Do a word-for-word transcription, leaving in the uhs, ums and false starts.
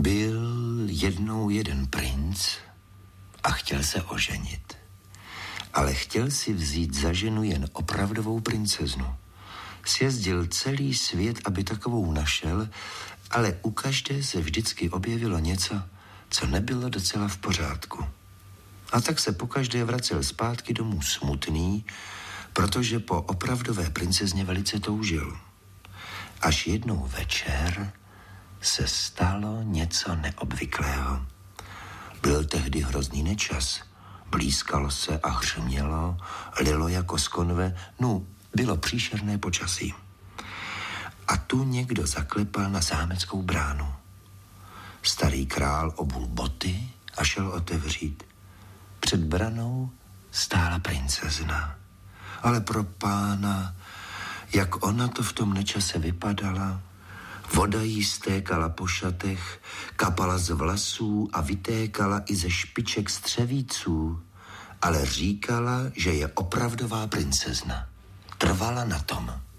Byl jednou jeden princ a chtěl se oženit. Ale chtěl si vzít za ženu jen opravdovou princeznu. Sjezdil celý svět, aby takovou našel, ale u každé se vždycky objevilo něco, co nebylo docela v pořádku. A tak se pokaždé vracel zpátky domů smutný, protože po opravdové princezně velice toužil. Až jednou večer se stalo něco neobvyklého. Byl tehdy hrozný nečas. Blízkalo se a hřmělo, lilo jako z konve, no, bylo příšerné počasí. A tu někdo zaklepal na zámeckou bránu. Starý král obul boty a šel otevřít. Před branou stála princezna. Ale pro pána, jak ona to v tom nečase vypadala, voda jí stékala po šatech, kapala z vlasů a vytékala i ze špiček střevíců, ale říkala, že je opravdová princezna. Trvala na tom.